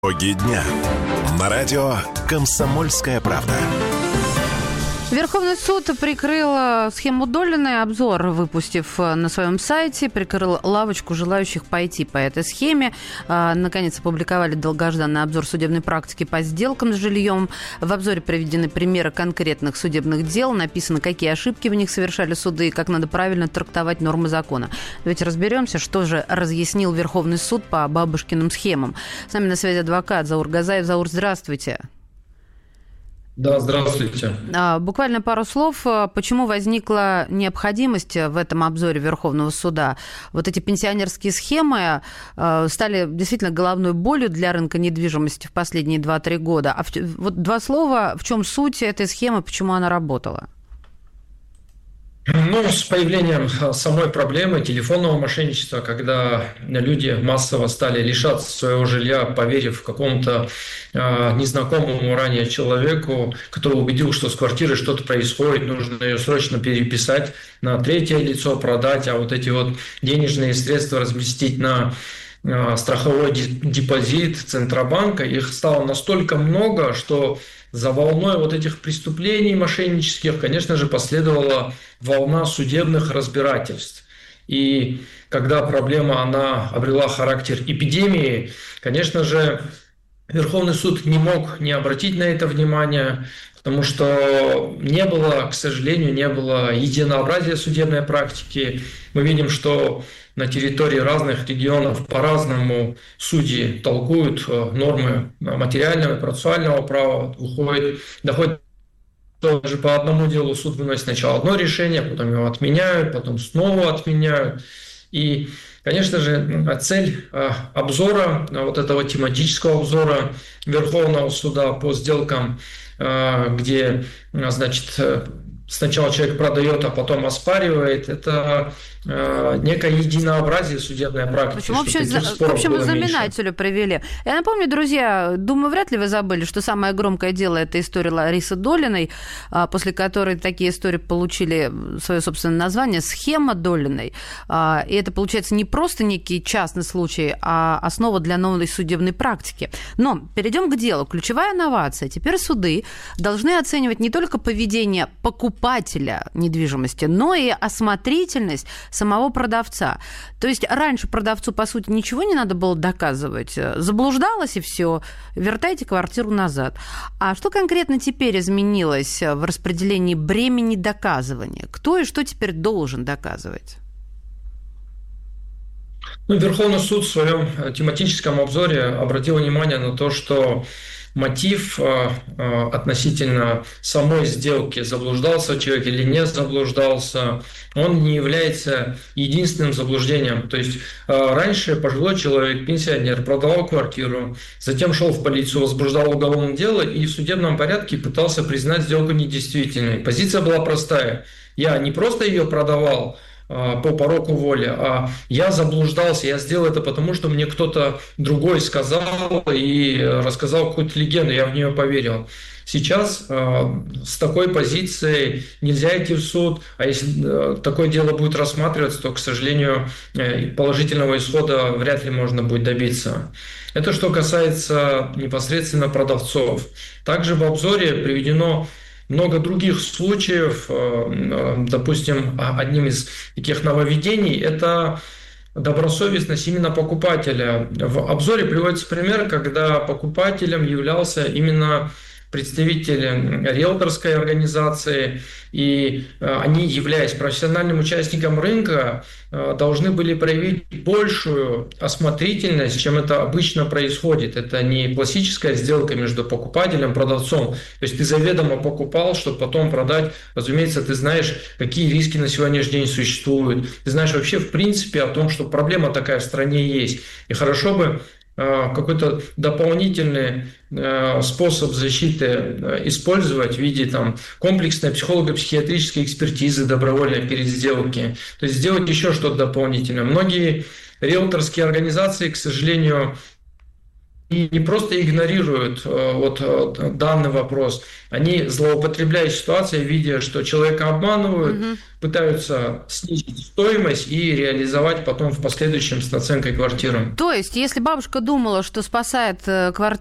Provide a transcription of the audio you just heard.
Итоги дня. На радио «Комсомольская правда». Верховный суд прикрыл схему Долиной, обзор выпустив на своем сайте, прикрыл лавочку желающих пойти по этой схеме. Наконец опубликовали долгожданный обзор судебной практики по сделкам с жильем. В обзоре приведены примеры конкретных судебных дел, написано, какие ошибки в них совершали суды и как надо правильно трактовать нормы закона. Давайте разберемся, что же разъяснил Верховный суд по бабушкиным схемам. С нами на связи адвокат Заур Газаев. Заур, здравствуйте. Да, здравствуйте. Буквально пару слов. Почему возникла необходимость в этом обзоре Верховного суда? Вот эти пенсионерские схемы стали действительно головной болью для рынка недвижимости в последние 2-3 года. Вот два слова, в чем суть этой схемы, почему она работала? С появлением самой проблемы телефонного мошенничества, когда люди массово стали лишаться своего жилья, поверив какому-то незнакомому ранее человеку, который убедил, что с квартирой что-то происходит, нужно ее срочно переписать на третье лицо, продать, а вот эти вот денежные средства разместить на страховой депозит Центробанка, их стало настолько много, что за волной вот этих преступлений мошеннических, конечно же, последовала волна судебных разбирательств. И когда проблема, она обрела характер эпидемии, конечно же, Верховный суд не мог не обратить на это внимание, потому что к сожалению, не было единообразия судебной практики. Мы видим, что на территории разных регионов по-разному судьи толкуют нормы материального и процессуального права, доходит даже по одному делу суд выносит сначала одно решение, потом его отменяют, потом снова отменяют. И, конечно же, цель обзора, вот этого тематического обзора Верховного суда по сделкам, где, сначала человек продает, а потом оспаривает, это некое единообразие судебной практики. В общем, знаменателю привели. Я напомню, друзья, думаю, вряд ли вы забыли, что самое громкое дело – это история Ларисы Долиной, после которой такие истории получили свое собственное название – схема Долиной. И это, получается, не просто некий частный случай, а основа для новой судебной практики. Но перейдем к делу. Ключевая инновация. Теперь суды должны оценивать не только поведение покупателя недвижимости, но и осмотрительность самого продавца. То есть раньше продавцу, по сути, ничего не надо было доказывать. Заблуждалась, и все, вертайте квартиру назад. А что конкретно теперь изменилось в распределении бремени доказывания? Кто и что теперь должен доказывать? Верховный суд в своем тематическом обзоре обратил внимание на то, что мотив относительно самой сделки, заблуждался человек или не заблуждался, он не является единственным заблуждением. То есть раньше пожилой человек, пенсионер, продавал квартиру, затем шел в полицию, возбуждал уголовное дело и в судебном порядке пытался признать сделку недействительной. Позиция была простая. Я не просто ее продавал по пороку воли, а я заблуждался, я сделал это потому, что мне кто-то другой сказал и рассказал какую-то легенду, я в нее поверил. Сейчас с такой позицией нельзя идти в суд, а если такое дело будет рассматриваться, то, к сожалению, положительного исхода вряд ли можно будет добиться. Это что касается непосредственно продавцов. Также в обзоре приведено много других случаев. Допустим, одним из таких нововведений – это добросовестность именно покупателя. В обзоре приводится пример, когда покупателем являлся именно представитель риэлторской организации, и они, являясь профессиональным участником рынка, должны были проявить большую осмотрительность, чем это обычно происходит. Это не классическая сделка между покупателем и продавцом. То есть ты заведомо покупал, чтобы потом продать. Разумеется, ты знаешь, какие риски на сегодняшний день существуют. Ты знаешь вообще в принципе о том, что проблема такая в стране есть. И хорошо бы какой-то дополнительный способ защиты использовать в виде комплексной психолого-психиатрической экспертизы добровольной перед сделки. То есть сделать еще что-то дополнительное. Многие риэлторские организации, к сожалению, не просто игнорируют данный вопрос, они злоупотребляют ситуацией, видя, что человека обманывают, пытаются снизить стоимость и реализовать потом в последующем с наценкой квартиру. То есть, если бабушка думала, что спасает квартиру